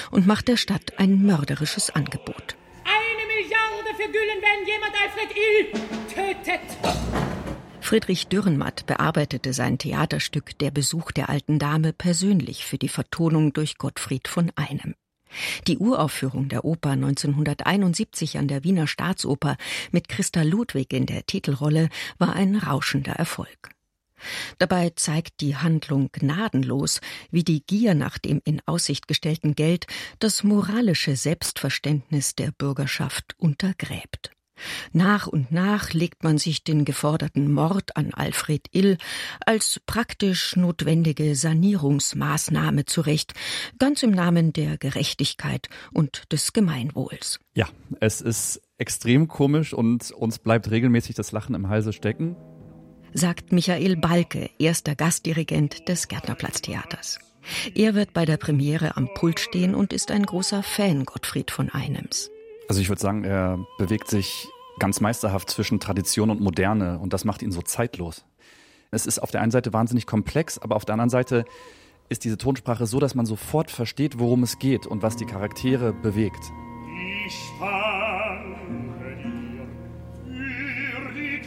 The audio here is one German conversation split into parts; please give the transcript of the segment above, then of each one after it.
und macht der Stadt ein mörderisches Angebot. 1 Milliarde für Güllen, wenn jemand Alfred Ill tötet. Friedrich Dürrenmatt bearbeitete sein Theaterstück Der Besuch der alten Dame persönlich für die Vertonung durch Gottfried von Einem. Die Uraufführung der Oper 1971 an der Wiener Staatsoper mit Christa Ludwig in der Titelrolle war ein rauschender Erfolg. Dabei zeigt die Handlung gnadenlos, wie die Gier nach dem in Aussicht gestellten Geld das moralische Selbstverständnis der Bürgerschaft untergräbt. Nach und nach legt man sich den geforderten Mord an Alfred Ill als praktisch notwendige Sanierungsmaßnahme zurecht, ganz im Namen der Gerechtigkeit und des Gemeinwohls. Ja, es ist extrem komisch und uns bleibt regelmäßig das Lachen im Halse stecken, sagt Michael Balke, erster Gastdirigent des Gärtnerplatztheaters. Er wird bei der Premiere am Pult stehen und ist ein großer Fan Gottfried von Einems. Also ich würde sagen, er bewegt sich ganz meisterhaft zwischen Tradition und Moderne und das macht ihn so zeitlos. Es ist auf der einen Seite wahnsinnig komplex, aber auf der anderen Seite ist diese Tonsprache so, dass man sofort versteht, worum es geht und was die Charaktere bewegt. Ich danke dir für die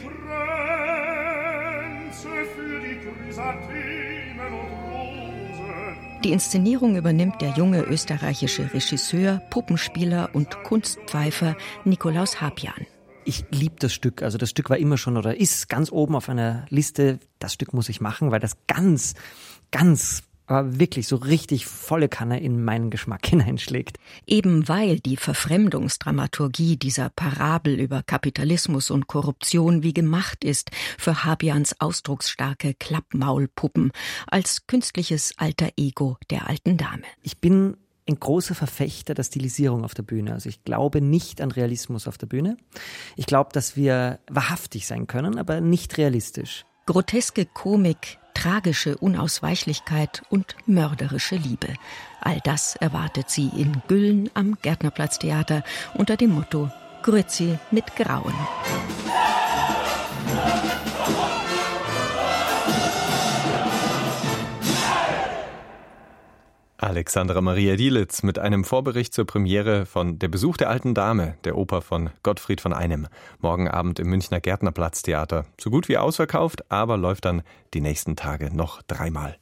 Kränze, für die Chrysanthemen und Rosen. Die Inszenierung übernimmt der junge österreichische Regisseur, Puppenspieler und Kunstpfeifer Nikolaus Habjan. Ich liebe das Stück. Also das Stück war immer schon oder ist ganz oben auf einer Liste. Das Stück muss ich machen, weil das ganz, aber wirklich so richtig volle Kanne in meinen Geschmack hineinschlägt. Eben weil die Verfremdungsdramaturgie dieser Parabel über Kapitalismus und Korruption wie gemacht ist für Habjans ausdrucksstarke Klappmaulpuppen als künstliches alter Ego der alten Dame. Ich bin ein großer Verfechter der Stilisierung auf der Bühne. Also ich glaube nicht an Realismus auf der Bühne. Ich glaube, dass wir wahrhaftig sein können, aber nicht realistisch. Groteske Komik, tragische Unausweichlichkeit und mörderische Liebe. All das erwartet sie in Güllen am Gärtnerplatztheater unter dem Motto Grüezi mit Grauen. Alexandra Maria Dielitz mit einem Vorbericht zur Premiere von Der Besuch der alten Dame, der Oper von Gottfried von Einem. Morgen Abend im Münchner Gärtnerplatztheater. So gut wie ausverkauft, aber läuft dann die nächsten Tage noch 3-mal.